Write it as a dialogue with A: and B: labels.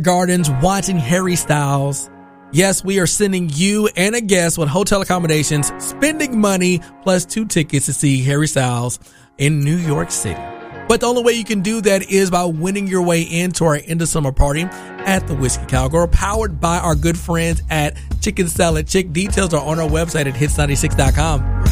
A: Gardens watching Harry Styles. Yes, we are sending you and a guest with hotel accommodations, spending money, plus 2 tickets to see Harry Styles in New York City. But the only way you can do that is by winning your way into our end of summer party at the Whiskey Cowgirl, powered by our good friends at Chicken Salad Chick. Details are on our website at hits96.com.